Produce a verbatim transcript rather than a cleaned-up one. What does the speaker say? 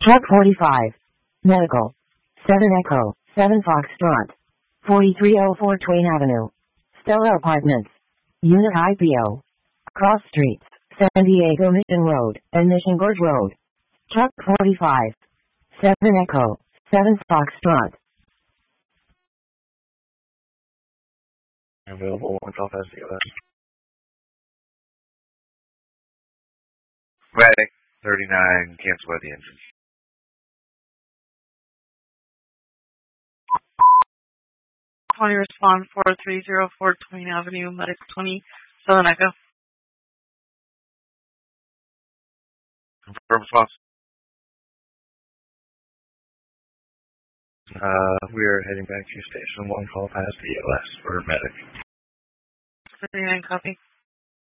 Truck forty-five. Medical. seven Echo, seven Foxtrot. forty-three oh four Twain Avenue. Stella Apartments. Unit I P O. Cross Streets, San Diego Mission Road, and Mission Gorge Road. Truck forty-five. seven Echo, seven Foxtrot. Available one call past the U S. Ready. thirty-nine, cancel by the engine. twenty respond four three zero four Twain Avenue, Medic twenty, Southern Echo. Confirm response. Uh, we are heading back to station one call past the U S for medic. thirty-nine copy.